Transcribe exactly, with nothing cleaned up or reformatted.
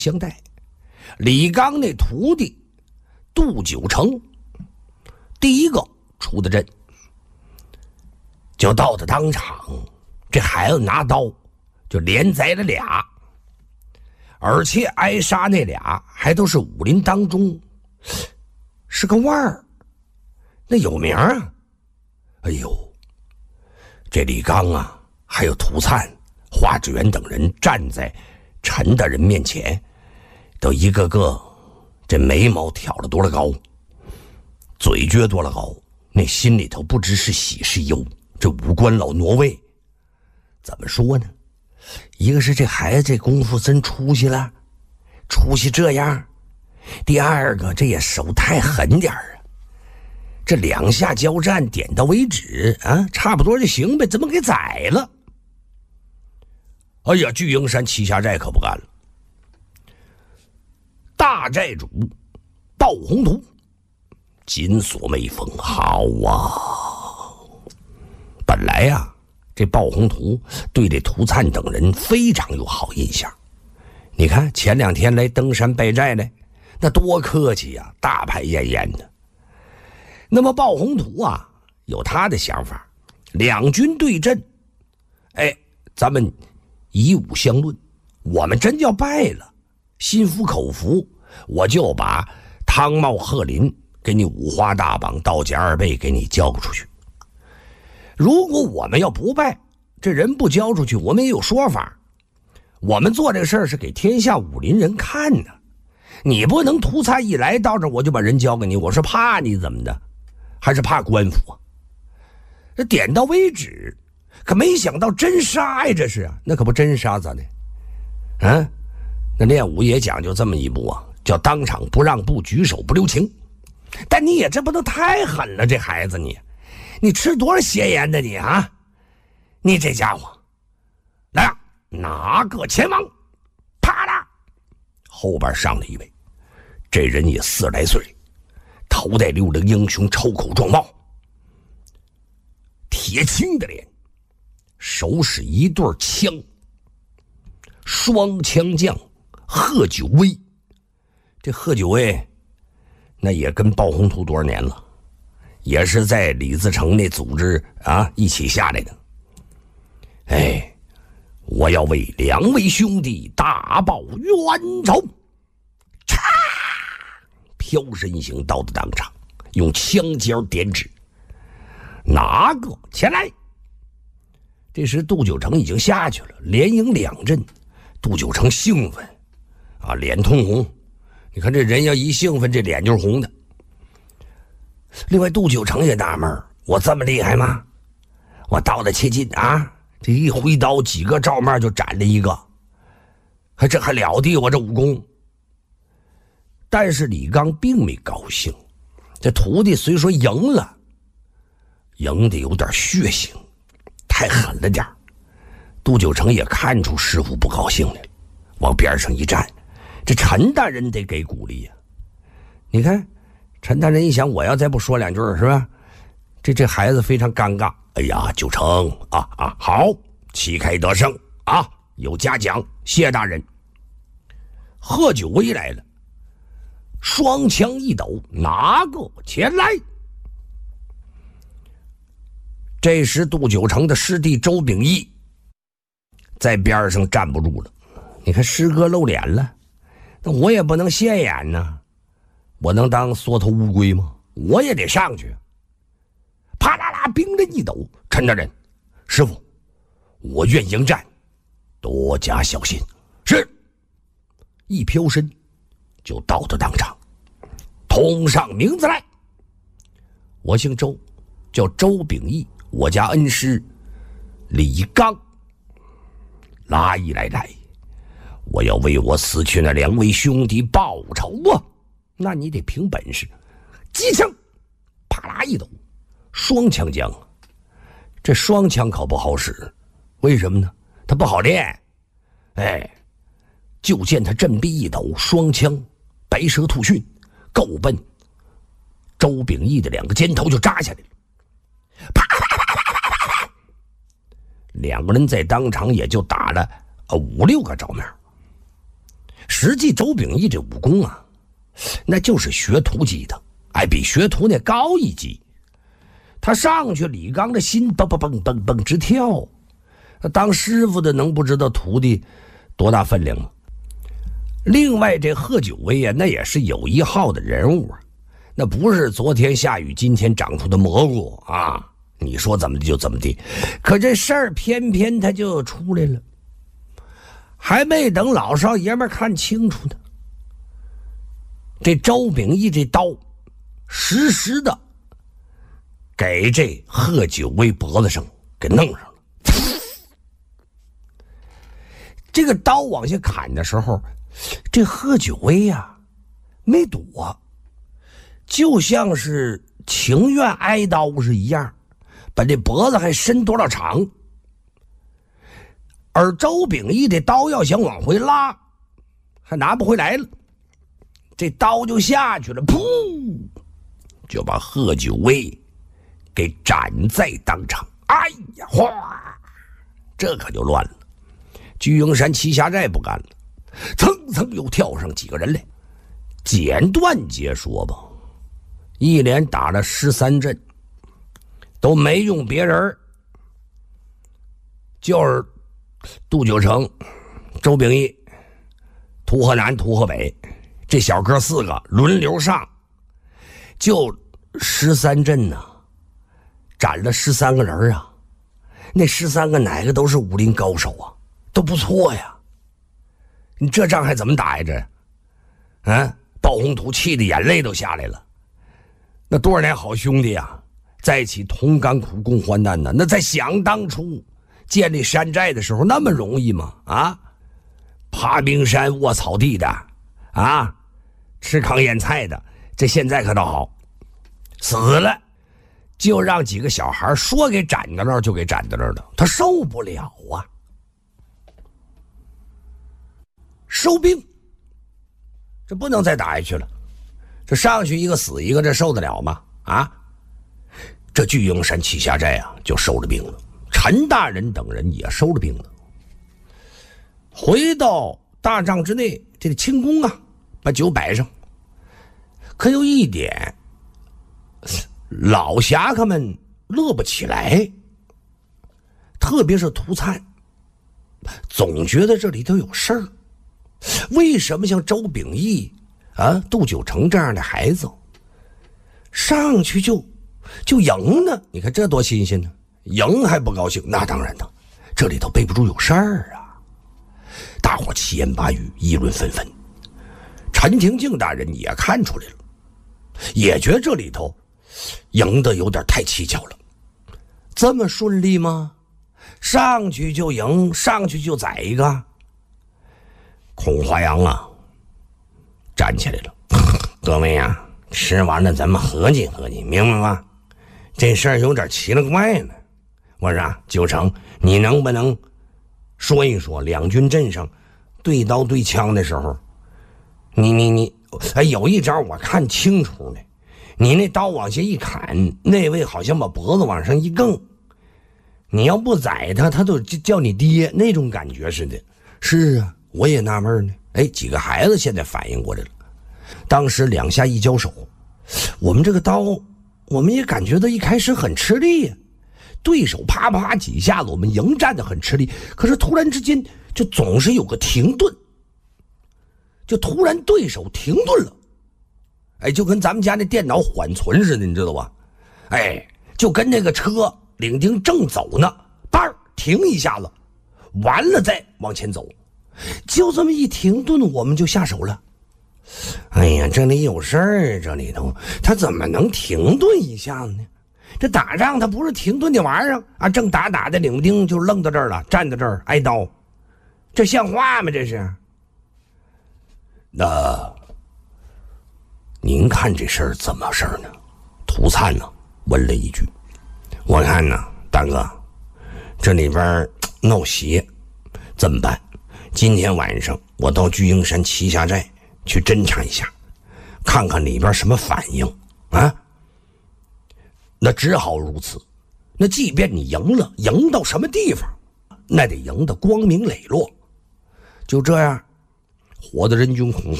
相待。李刚那徒弟杜九成第一个出的阵，就到的当场，这孩子拿刀就连宰了俩，而且挨杀那俩还都是武林当中是个腕儿，那有名啊。哎呦，这李刚啊还有涂灿、华志远等人站在陈大人面前，都一个个这眉毛挑了多了高，嘴撅多了高，那心里头不知是喜是忧。这五官老挪位，怎么说呢？一个是这孩子这功夫真出息了，出息这样；第二个这也手太狠点儿啊，这两下交战点到为止啊，差不多就行呗，怎么给宰了？哎呀，巨鹰山栖霞寨可不干了。大寨主鲍宏图紧锁眉峰，好啊！本来呀、啊，这鲍宏图对这涂灿等人非常有好印象。你看前两天来登山拜寨来，那多客气呀、啊，大排宴宴的。那么鲍宏图啊，有他的想法，两军对阵，哎，咱们以武相论，我们真要败了，心服口服，我就把汤茂、贺林给你五花大绑、道家二倍给你交出去。如果我们要不败，这人不交出去，我们也有说法。我们做这个事儿是给天下武林人看的，你不能涂灿一来到这我就把人交给你，我是怕你怎么的，还是怕官府啊？这点到为止，可没想到真杀呀，这是啊，那可不真杀咋的？啊，那练武也讲究这么一步啊，叫当场不让步，举手不留情。但你也这不能太狠了，这孩子你。你吃多少邪盐的你啊？你这家伙，来啊，哪个前往？啪啦，后边上了一位，这人也四十来岁，头戴六棱英雄抽口壮帽，铁青的脸，手使一对枪，双枪将贺九威。这贺九威那也跟鲍宏图多少年了，也是在李自成那组织啊一起下来的。哎，我要为两位兄弟大报冤仇！嚓，飘身行到的当场，用枪尖点指，哪个前来？这时杜九成已经下去了，连赢两阵。杜九成兴奋啊，脸通红。你看这人要一兴奋，这脸就是红的。另外杜九成也纳闷，我这么厉害吗？我刀的切近啊，这一挥刀几个照面就斩了一个，还这还了得我这武功。但是李刚并没高兴，这徒弟虽说赢了，赢得有点血腥，太狠了点。杜九成也看出师傅不高兴来了，往边上一站，这陈大人得给鼓励呀、啊。你看陈大人一想，我要再不说两句是吧，这这孩子非常尴尬。哎呀，九成啊啊，好，旗开得胜啊，有嘉奖，谢大人。贺九威来了，双枪一抖，哪个前来？这时杜九成的师弟周秉义在边上站不住了。你看师哥露脸了，那我也不能现眼呢，我能当缩头乌龟吗？我也得上去。啪啦啦，兵刃一抖，陈大人，师傅，我愿迎战，多加小心。是。一飘身就到了当场，通上名字来。我姓周，叫周秉义，我家恩师李刚。来来来，我要为我死去那两位兄弟报仇啊！那你得凭本事。机枪，啪啦一抖，双枪将。这双枪可不好使，为什么呢？他不好练。哎，就见他振臂一抖，双枪白蛇吐讯，够奔周秉义的两个肩头就扎下来了。啪啪啪啪啪啪啪，两个人在当场也就打了五六个照面。 实际周秉义这武功啊，那就是学徒级的，哎，比学徒那高一级。他上去，李刚的心蹦蹦蹦蹦蹦直跳。当师傅的能不知道徒弟多大分量吗？另外，这贺九威啊，那也是有一号的人物啊，那不是昨天下雨今天长出的蘑菇啊！你说怎么的就怎么的，可这事儿偏偏他就出来了，还没等老少爷们看清楚呢，这周秉义这刀实时的给这贺九威脖子上给弄上了。这个刀往下砍的时候，这贺九威呀、啊、没躲，就像是情愿挨刀是一样，把这脖子还伸多少长。而周秉义这刀要想往回拉，还拿不回来了，这刀就下去了，噗，就把贺九威给斩在当场。哎呀，哗，这可就乱了。居英山栖霞寨不干了，蹭蹭又跳上几个人来。简短截说吧，一连打了十三阵，都没用别人，就是杜九成、周秉义、涂河南、涂河北这小哥四个轮流上，就十三阵呢、啊，斩了十三个人啊。那十三个哪个都是武林高手啊，都不错呀。你这仗还怎么打呀？这，啊，鲍宏图气的眼泪都下来了。那多少年好兄弟啊，在一起同甘苦共患难呢。那在想当初建立山寨的时候，那么容易吗？啊，爬冰山卧草地的，啊，吃糠咽菜的，这现在可倒好，死了就让几个小孩说给斩到那儿就给斩到那儿了，他受不了啊。收兵，这不能再打下去了，这上去一个死一个，这受得了吗？啊，这巨英山栖霞寨啊就收了兵了，陈大人等人也收了兵了。回到大帐之内，这个清宫啊把酒摆上，可有一点老侠客们乐不起来，特别是涂灿，总觉得这里头有事儿。为什么像周秉义啊、杜九成这样的孩子上去就就赢呢？你看这多新鲜呢！赢还不高兴？那当然的，这里头备不住有事儿啊！大伙七言八语，议论纷纷。陈廷敬大人也看出来了，也觉得这里头赢得有点太蹊跷了。这么顺利吗？上去就赢，上去就宰一个？孔华阳啊站起来了，各位啊，吃完了咱们合计合计，明白吗？这事儿有点奇了怪了。我说啊，九成，你能不能说一说两军阵上对刀对枪的时候，你你你哎，有一招我看清楚了，你那刀往下一砍，那位好像把脖子往上一更，你要不宰他，他都叫你爹，那种感觉似的。是啊，我也纳闷呢。哎，几个孩子现在反应过来了。当时两下一交手，我们这个刀，我们也感觉到一开始很吃力呀。对手啪啪几下子，我们迎战的很吃力，可是突然之间就总是有个停顿，就突然对手停顿了。哎，就跟咱们家那电脑缓存似的，你知道吧？哎，就跟那个车领丁正走呢，叭停一下子，完了再往前走。就这么一停顿，我们就下手了。哎呀，这里有事儿，这里头他怎么能停顿一下子呢？这打仗他不是停顿的玩意儿啊！正打打的领丁就愣到这儿了，站到这儿挨刀，这像话吗？这是。那您看这事儿怎么事儿呢？涂灿呢问了一句。我看呢，大哥，这里边闹邪，怎么办？今天晚上我到巨英山栖霞寨去侦查一下，看看里边什么反应啊。那只好如此。那即便你赢了，赢到什么地方，那得赢得光明磊落。就这样， 火的人均恐